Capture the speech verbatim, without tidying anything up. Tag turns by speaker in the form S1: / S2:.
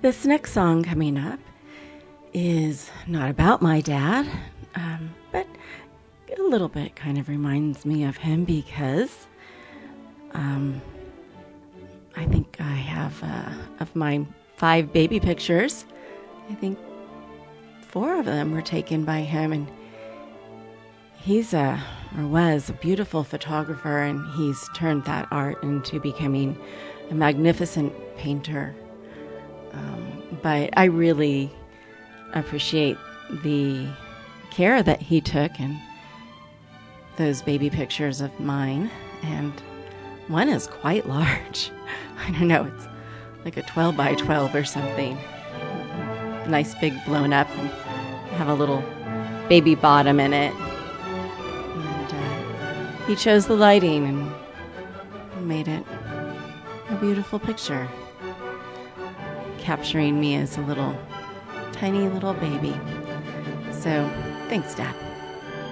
S1: This next song coming up is not about my dad, um, but a little bit kind of reminds me of him because um, I think I have, uh, of my five baby pictures, I think four of them were taken by him, and he's a, or was, a beautiful photographer, and he's turned that art into becoming a magnificent painter. Um, but I really appreciate the care that he took in those baby pictures of mine, and one is quite large. I don't know, it's like a twelve by twelve or something. Nice big blown up and have a little baby bottom in it. And uh, he chose the lighting and made it a beautiful picture, capturing me as a little, tiny little baby. So, thanks, Dad.